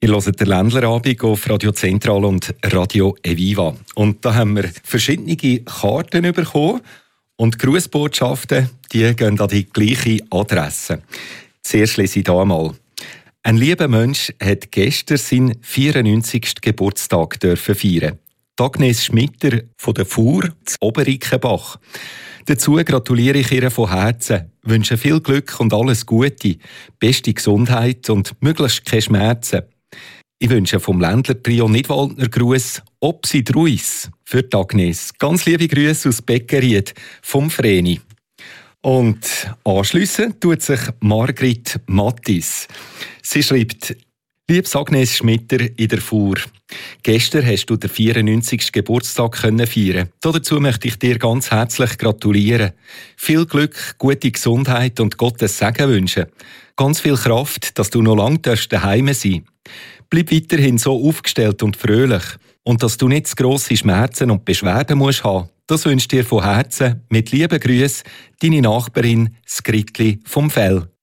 Wir hören den Ländlerabend auf Radio Zentral und Radio Eviva. Und da haben wir verschiedene Karten bekommen. Und die Grußbotschaften, die gehen an die gleiche Adresse. Zuerst lese ich hier einmal. Ein lieber Mensch hat gestern seinen 94. Geburtstag feiern. Agnes Schmitter von der Fuhr zu Oberickenbach. Dazu gratuliere ich ihr von Herzen, wünsche viel Glück und alles Gute, beste Gesundheit und möglichst keine Schmerzen. Ich wünsche vom Ländler-Trio Nidwaldner Gruß «Opsi Druis» für die Agnes. Ganz liebe Grüße aus Beckeried vom Vreni. Und anschliessen tut sich Margrit Mattis. Sie schreibt: Liebes Agnes Schmitter in der Fuhr, gestern hast du den 94. Geburtstag feiern. Dazu möchte ich dir ganz herzlich gratulieren. Viel Glück, gute Gesundheit und Gottes Segen wünschen. Ganz viel Kraft, dass du noch lange daheim sein darfst. Bleib weiterhin so aufgestellt und fröhlich. Und dass du nicht zu grosse Schmerzen und Beschwerden musst haben. Das wünscht dir von Herzen mit lieben Grüßen deine Nachbarin Skritli vom Fell.